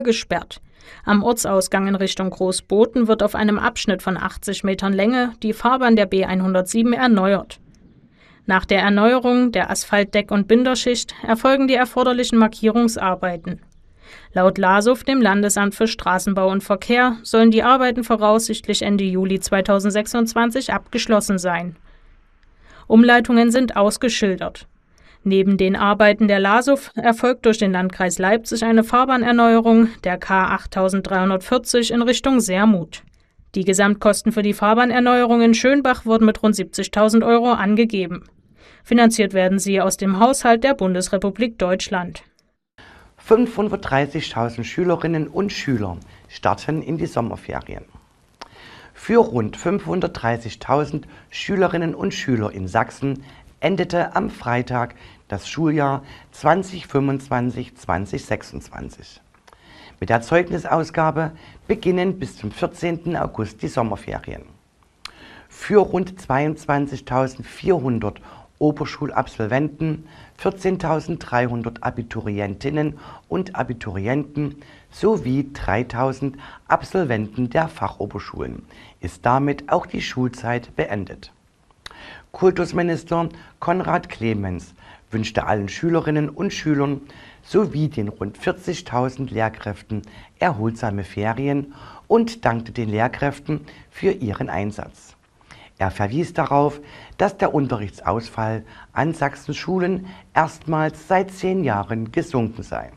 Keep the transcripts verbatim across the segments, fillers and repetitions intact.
gesperrt. Am Ortsausgang in Richtung Großboten wird auf einem Abschnitt von achtzig Metern Länge die Fahrbahn der B hundertsieben erneuert. Nach der Erneuerung der Asphaltdeck- und Binderschicht erfolgen die erforderlichen Markierungsarbeiten. Laut LASUF, dem Landesamt für Straßenbau und Verkehr, sollen die Arbeiten voraussichtlich Ende Juli zweitausendsechsundzwanzig abgeschlossen sein. Umleitungen sind ausgeschildert. Neben den Arbeiten der LASUF erfolgt durch den Landkreis Leipzig eine Fahrbahnerneuerung der K achttausenddreihundertvierzig in Richtung Sermut. Die Gesamtkosten für die Fahrbahnerneuerung in Schönbach wurden mit rund siebzigtausend Euro angegeben. Finanziert werden sie aus dem Haushalt der Bundesrepublik Deutschland. fünfhundertdreißigtausend Schülerinnen und Schüler starten in die Sommerferien. Für rund fünfhundertdreißigtausend Schülerinnen und Schüler in Sachsen endete am Freitag das Schuljahr zweitausendfünfundzwanzig zweitausendsechsundzwanzig. Mit der Zeugnisausgabe beginnen bis zum vierzehnten August die Sommerferien. Für rund zweiundzwanzigtausendvierhundert Oberschulabsolventen, vierzehntausenddreihundert Abiturientinnen und Abiturienten sowie dreitausend Absolventen der Fachoberschulen ist damit auch die Schulzeit beendet. Kultusminister Konrad Clemens wünschte allen Schülerinnen und Schülern sowie den rund vierzigtausend Lehrkräften erholsame Ferien und dankte den Lehrkräften für ihren Einsatz. Er verwies darauf, dass der Unterrichtsausfall an Sachsens Schulen erstmals seit zehn Jahren gesunken sei.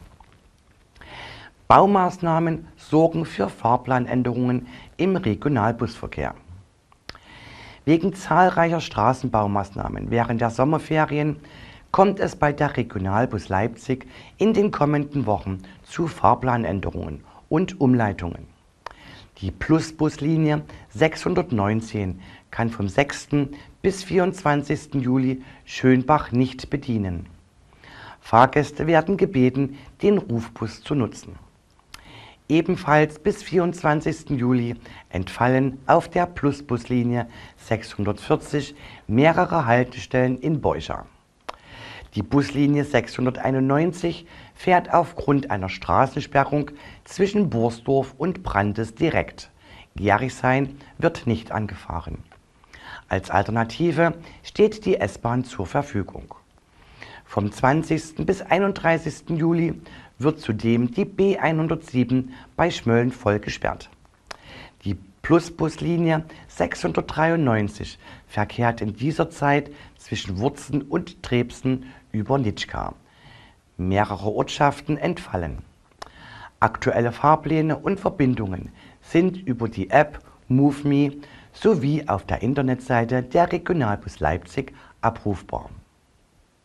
Baumaßnahmen sorgen für Fahrplanänderungen im Regionalbusverkehr. Wegen zahlreicher Straßenbaumaßnahmen während der Sommerferien kommt es bei der Regionalbus Leipzig in den kommenden Wochen zu Fahrplanänderungen und Umleitungen. Die Plusbuslinie sechshundertneunzehn kann vom sechsten bis vierundzwanzigsten Juli Schönbach nicht bedienen. Fahrgäste werden gebeten, den Rufbus zu nutzen. Ebenfalls bis vierundzwanzigsten Juli entfallen auf der Plusbuslinie sechshundertvierzig mehrere Haltestellen in Beucha. Die Buslinie sechshunderteinundneunzig fährt aufgrund einer Straßensperrung zwischen Borsdorf und Brandes direkt. Gerichshain wird nicht angefahren. Als Alternative steht die S-Bahn zur Verfügung. Vom zwanzigsten bis einunddreißigsten Juli wird zudem die B hundertsieben bei Schmölln voll gesperrt. Die Plusbuslinie sechshundertdreiundneunzig verkehrt in dieser Zeit zwischen Wurzen und Trebsen über Nitschka. Mehrere Ortschaften entfallen. Aktuelle Fahrpläne und Verbindungen sind über die App MoveMe sowie auf der Internetseite der Regionalbus Leipzig abrufbar.